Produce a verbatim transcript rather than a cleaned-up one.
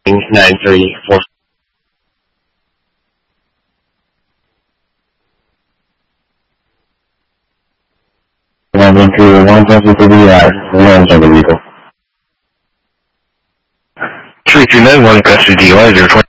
nine three four. One two one seven three I one seven vehicle. Three two nine one custody D Y zero twenty.